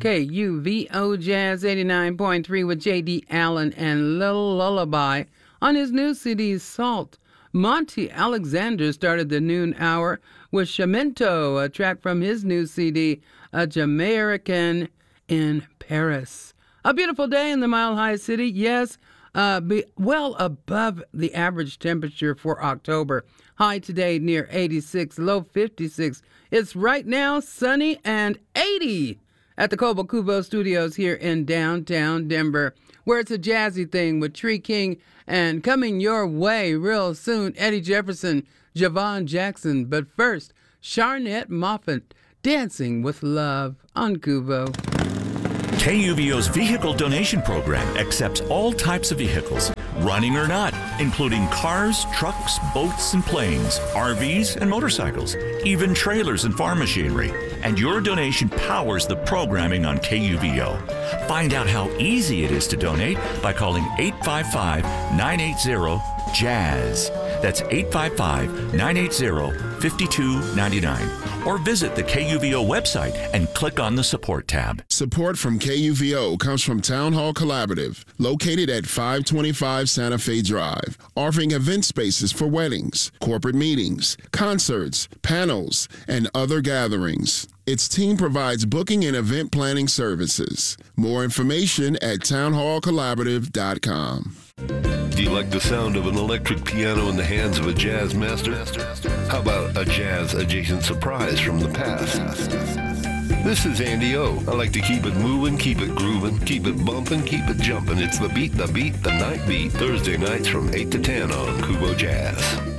KUVO Jazz 89.3 with J.D. Allen and Little Lullaby. On his new CD, Salt, Monty Alexander started the noon hour with Chamento, a track from his new CD, A Jamaican in Paris. A beautiful day in the Mile High City, yes, well above the average temperature for October. High today near 86, low 56. It's right now sunny and 80 at the Cobo Cubo Studios here in downtown Denver, where it's a jazzy thing with Tree King and coming your way real soon, Eddie Jefferson, Javon Jackson. But first, Sharnette Moffett, Dancing with Love on Cubo. KUVO's vehicle donation program accepts all types of vehicles, running or not, including cars, trucks, boats, and planes, RVs, and motorcycles, even trailers and farm machinery. And your donation powers the programming on KUVO. Find out how easy it is to donate by calling 855-980-JAZZ. That's 855-980-5299. Or visit the KUVO website and click on the Support tab. Support from KUVO comes from Town Hall Collaborative, located at 525 Santa Fe Drive, offering event spaces for weddings, corporate meetings, concerts, panels, and other gatherings. Its team provides booking and event planning services. More information at townhallcollaborative.com. Do you like the sound of an electric piano in the hands of a jazz master? How about a jazz-adjacent surprise from the past? This is Andy O. I like to keep it moving, keep it grooving, keep it bumping, keep it jumping. It's the beat, the night beat. Thursday nights from 8 to 10 on Cubo Jazz.